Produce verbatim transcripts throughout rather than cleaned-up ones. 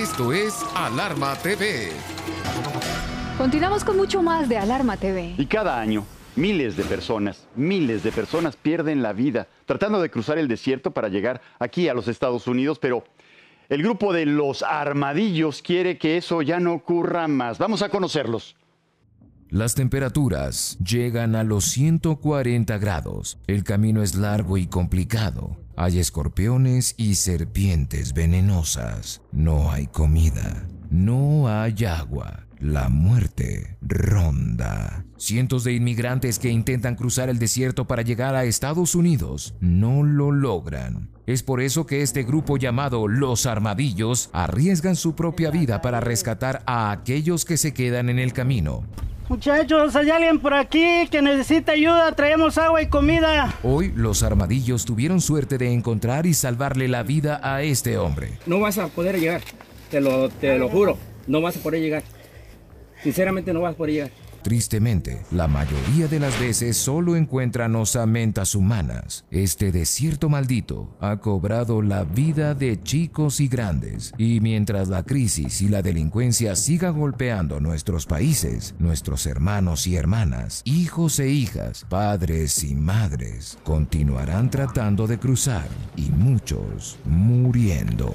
Esto es Alarma T V. Continuamos con mucho más de Alarma T V. Y cada año, miles de personas, miles de personas pierden la vida tratando de cruzar el desierto para llegar aquí a los Estados Unidos, pero el grupo de los Armadillos quiere que eso ya no ocurra más. Vamos a conocerlos. Las temperaturas llegan a los ciento cuarenta grados. El camino es largo y complicado. Hay escorpiones y serpientes venenosas. No hay comida. No hay agua. La muerte ronda. Cientos de inmigrantes que intentan cruzar el desierto para llegar a Estados Unidos no lo logran. Es por eso que este grupo llamado Los Armadillos arriesgan su propia vida para rescatar a aquellos que se quedan en el camino. Muchachos, ¿hay alguien por aquí que necesita ayuda? Traemos agua y comida. Hoy los Armadillos tuvieron suerte de encontrar y salvarle la vida a este hombre. No vas a poder llegar, te lo, te lo juro, no vas a poder llegar. Sinceramente no vas a poder llegar. Tristemente, la mayoría de las veces solo encuentran osamentas humanas. Este desierto maldito ha cobrado la vida de chicos y grandes. Y mientras la crisis y la delincuencia siga golpeando nuestros países, nuestros hermanos y hermanas, hijos e hijas, padres y madres, continuarán tratando de cruzar y muchos muriendo.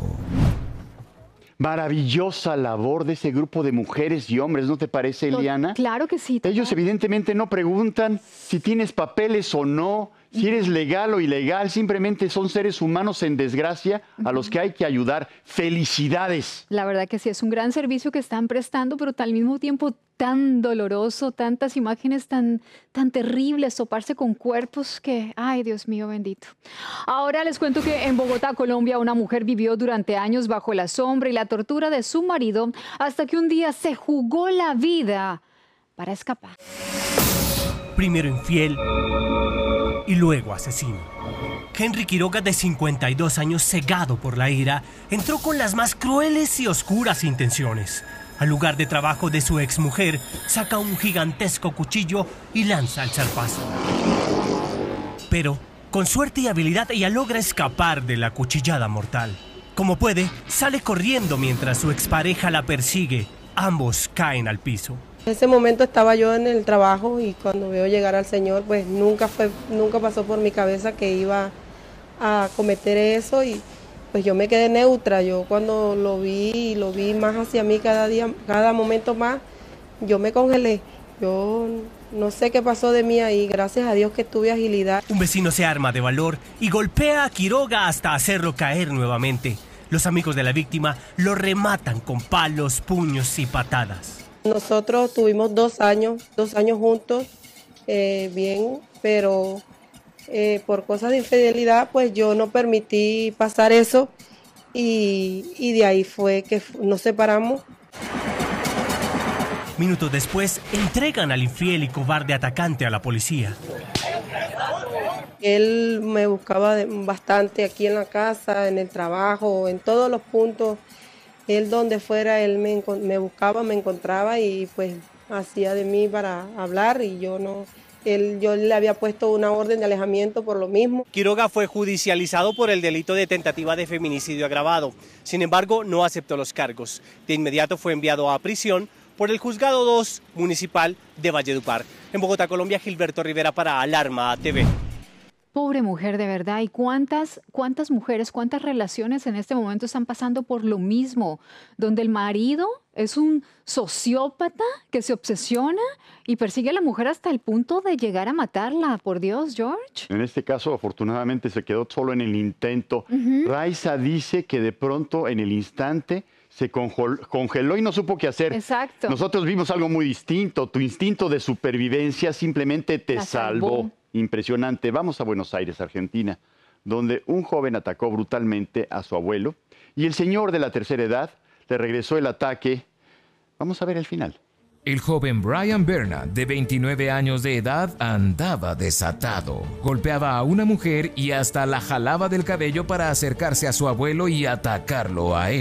Maravillosa labor de ese grupo de mujeres y hombres, ¿no te parece, Eliana? Claro que sí. Ellos evidentemente no preguntan si tienes papeles o no, si eres legal o ilegal, simplemente son seres humanos en desgracia a los que hay que ayudar. ¡Felicidades! La verdad que sí, es un gran servicio que están prestando, pero al mismo tiempo tan doloroso, tantas imágenes tan, tan terribles, toparse con cuerpos que, ay, Dios mío bendito. Ahora les cuento que en Bogotá, Colombia, una mujer vivió durante años bajo la sombra y la tortura de su marido hasta que un día se jugó la vida para escapar. Primero infiel y luego asesino. Henry Quiroga, de cincuenta y dos años, cegado por la ira, entró con las más crueles y oscuras intenciones. Al lugar de trabajo de su exmujer, saca un gigantesco cuchillo y lanza el zarpazo. Pero, con suerte y habilidad, ella logra escapar de la cuchillada mortal. Como puede, sale corriendo mientras su expareja la persigue. Ambos caen al piso. En ese momento estaba yo en el trabajo y cuando veo llegar al señor, pues nunca fue, nunca pasó por mi cabeza que iba a cometer eso y pues yo me quedé neutra. Yo cuando lo vi, lo vi más hacia mí cada día, cada momento más, yo me congelé. Yo no sé qué pasó de mí ahí, gracias a Dios que tuve agilidad. Un vecino se arma de valor y golpea a Quiroga hasta hacerlo caer nuevamente. Los amigos de la víctima lo rematan con palos, puños y patadas. Nosotros tuvimos dos años, dos años juntos, eh, bien, pero eh, por cosas de infidelidad, pues yo no permití pasar eso y, y de ahí fue que nos separamos. Minutos después, entregan al infiel y cobarde atacante a la policía. Él me buscaba bastante aquí en la casa, en el trabajo, en todos los puntos. Él donde fuera, él me, me buscaba, me encontraba y pues hacía de mí para hablar y yo no, él, yo le había puesto una orden de alejamiento por lo mismo. Quiroga fue judicializado por el delito de tentativa de feminicidio agravado. Sin embargo, no aceptó los cargos. De inmediato fue enviado a prisión por el Juzgado dos Municipal de Valledupar. En Bogotá, Colombia, Gilberto Rivera para Alarma T V. Pobre mujer, de verdad. ¿Y cuántas, cuántas mujeres, cuántas relaciones en este momento están pasando por lo mismo? Donde el marido es un sociópata que se obsesiona y persigue a la mujer hasta el punto de llegar a matarla. Por Dios, George. En este caso, afortunadamente, se quedó solo en el intento. Uh-huh. Raiza dice que de pronto, en el instante, se congeló y no supo qué hacer. Exacto. Nosotros vimos algo muy distinto. Tu instinto de supervivencia simplemente te salvó. salvó. Impresionante. Vamos a Buenos Aires, Argentina, donde un joven atacó brutalmente a su abuelo y el señor de la tercera edad le regresó el ataque. Vamos a ver el final. El joven Brian Berna, de veintinueve años de edad, andaba desatado. Golpeaba a una mujer y hasta la jalaba del cabello para acercarse a su abuelo y atacarlo a él.